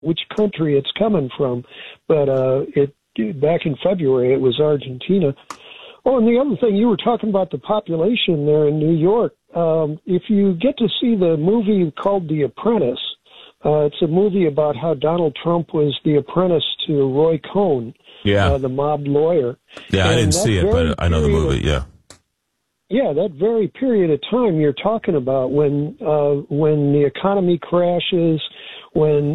which country it's coming from, but back in February it was Argentina. Oh, and the other thing, you were talking about the population there in New York. If you get to see the movie called The Apprentice, it's a movie about how Donald Trump was the apprentice to Roy Cohn, the mob lawyer. Yeah, I didn't see it, but I know the movie, yeah. Yeah, that very period of time you're talking about when the economy crashes, when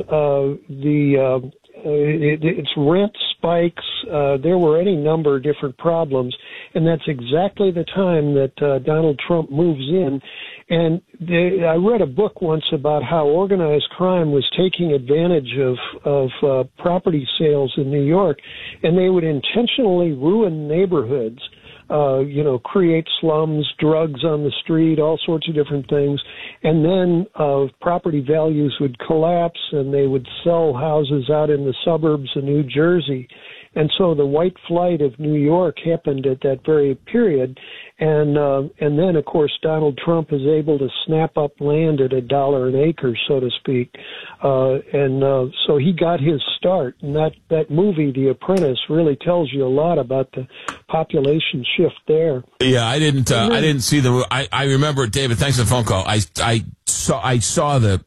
its rent spikes, there were any number of different problems, and that's exactly the time that Donald Trump moves in. And I read a book once about how organized crime was taking advantage of property sales in New York, and they would intentionally ruin neighborhoods. Create slums, drugs on the street, all sorts of different things. And then property values would collapse and they would sell houses out in the suburbs of New Jersey. And so the white flight of New York happened at that very period. And then, of course, Donald Trump is able to snap up land at $1 an acre, so to speak. So he got his start. And that movie, The Apprentice, really tells you a lot about the population shift there. Yeah, I didn't see the movie. I remember, David, thanks for the phone call. I saw that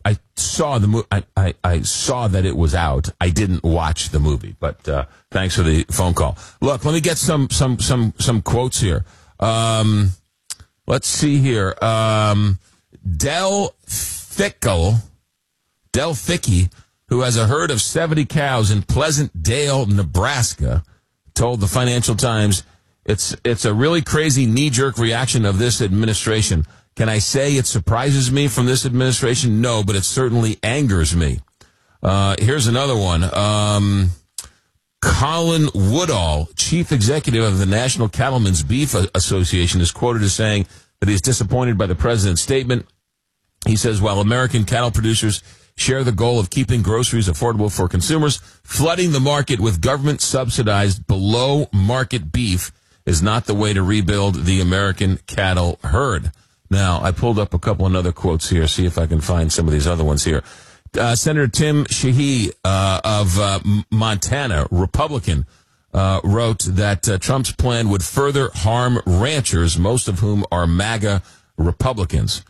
it was out. I didn't watch the movie, but thanks for the phone call. Look, let me get some quotes here. Let's see here. Del Fickey, who has a herd of 70 cows in Pleasant Dale, Nebraska, told the Financial Times, it's a really crazy knee-jerk reaction of this administration. Can I say it surprises me from this administration? No, but it certainly angers me. Here's another one. Colin Woodall, chief executive of the National Cattlemen's Beef Association, is quoted as saying that he's disappointed by the president's statement. He says, while American cattle producers share the goal of keeping groceries affordable for consumers, flooding the market with government-subsidized below-market beef is not the way to rebuild the American cattle herd. Now, I pulled up a couple of other quotes here, see if I can find some of these other ones here. Senator Tim Sheehy of Montana, Republican, wrote that Trump's plan would further harm ranchers, most of whom are MAGA Republicans.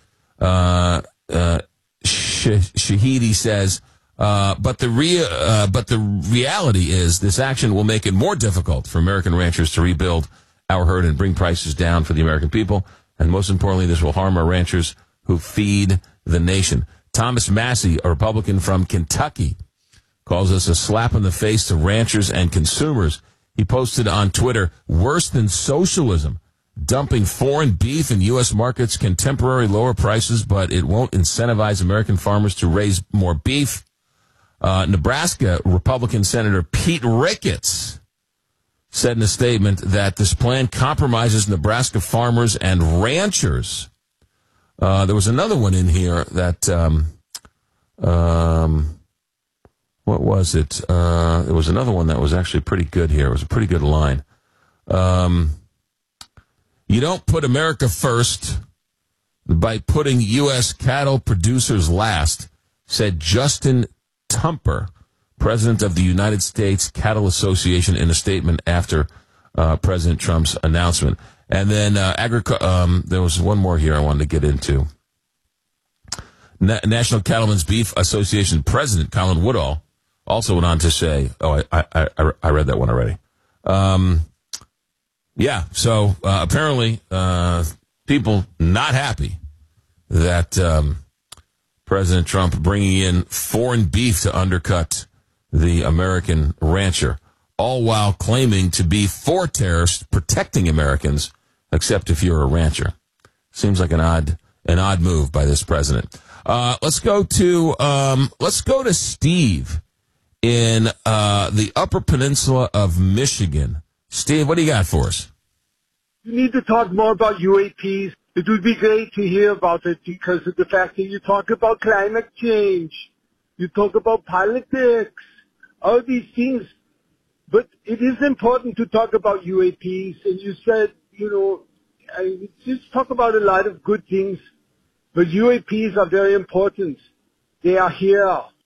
Shahidi says, but the reality is this action will make it more difficult for American ranchers to rebuild our herd and bring prices down for the American people. And most importantly, this will harm our ranchers who feed the nation. Thomas Massey, a Republican from Kentucky, calls us a slap in the face to ranchers and consumers. He posted on Twitter, worse than socialism. Dumping foreign beef in U.S. markets can temporarily lower prices, but it won't incentivize American farmers to raise more beef. Nebraska Republican Senator Pete Ricketts said in a statement that this plan compromises Nebraska farmers and ranchers. There was another one in here that, what was it? There was another one that was actually pretty good here. It was a pretty good line. You don't put America first by putting U.S. cattle producers last, said Justin Tumper, president of the United States Cattle Association, in a statement after President Trump's announcement. And then there was one more here I wanted to get into. National Cattlemen's Beef Association President Colin Woodall also went on to say, I read that one already. So apparently people not happy that President Trump bringing in foreign beef to undercut the American rancher, all while claiming to be for tariffs protecting Americans, except if you're a rancher. Seems like an odd move by this president. Let's go to Steve in the Upper Peninsula of Michigan. Steve, what do you got for us? You need to talk more about UAPs. It would be great to hear about it because of the fact that you talk about climate change. You talk about politics, all these things. But it is important to talk about UAPs. And you said, I just talk about a lot of good things. But UAPs are very important. They are here.